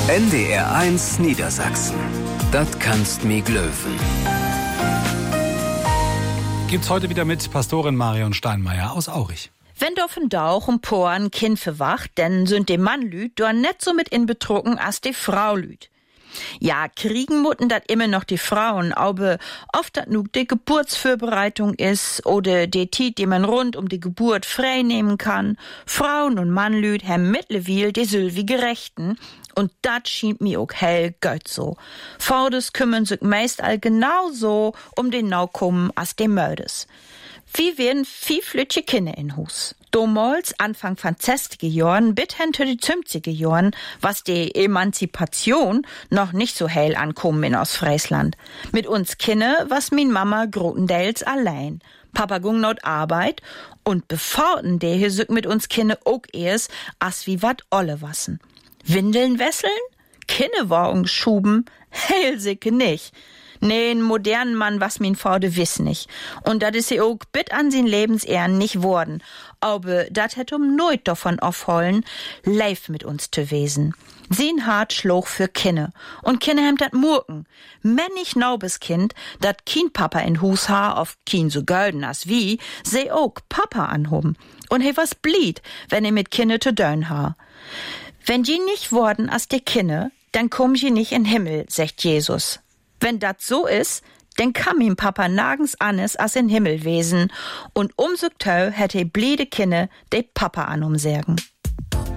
NDR1 Niedersachsen. Das kannst mi glöwen. Gibt's heute wieder mit Pastorin Marion Steinmeier aus Aurich. Wenn doffen Dauch und Poren Kind verwacht, denn sind de Mannlüt doch net so mit in betrogen as de Fraulüt. Ja, kriegen mutten dat immer noch die Frauen, aber oft dat nuk de Geburtsvorbereitung is oder de Tiet, die man rund um die Geburt frei nehmen kann. Frauen und Mannlüt haben mittlerweile de sylvige Rechten und dat schient mir auch hell göt so. Vordes kümmern sich meist all genauso um den Naukommen as de Mördes. Wie werden viel flütche Kinder in Hus. Damals, Anfang von 60er Jahren, bis hinter die 50er Jahren, was die Emanzipation noch nicht so hell ankommen in Ostfriesland. Mit uns Kinder was min Mama grotendeels allein. Papa ging not Arbeit und bevorten der hier sück mit uns Kinder auch erst, as wie wat olle wassen. Windeln wesseln? Kinderwagen schuben? Hellsicke nicht. Nee, ein modernen Mann, was min Vorde wiss nicht. Und dat is sie auch bit an sin Lebensehren nicht worden. Aber dat hätt nooit davon aufholen, live mit uns zu wesen. Sin hart schloch für Kinne. Und Kinne hem dat Murken. Männig naubes Kind, dat kien Papa in Hus ha, auf kien so gölden as wie, seh auch Papa anhoben. Und he was blied, wenn mit Kinne zu dön ha. Wenn je nicht worden as de Kinne, dann komm je nicht in Himmel, sagt Jesus. Wenn dat so is, dann kann ihm Papa nagens anes as in Himmel wesen und umso tö hätte blede Kinne de Papa an umsergen.